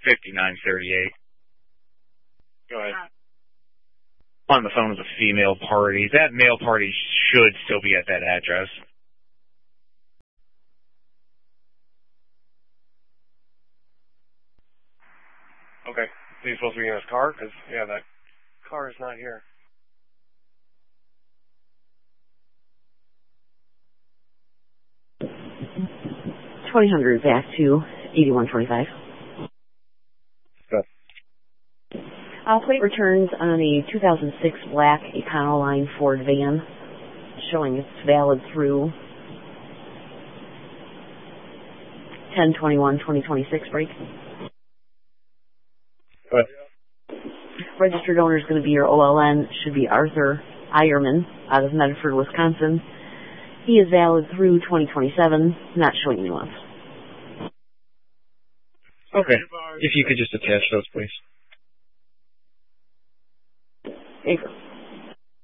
5938. Go ahead. On the phone with a female party. That male party should still be at that address. Okay. Is he supposed to be in his car? Because, yeah, that car is not here. $2,000 back to 8125. Good. Plate returns on a 2006 black Econoline Ford van, showing it's valid through 10/21/2026 break. Good. Registered owner is going to be your OLN, should be Arthur Eierman out of Medford, Wisconsin. He is valid through 2027, not showing any loss. Okay. If you could just attach those, please. Acre.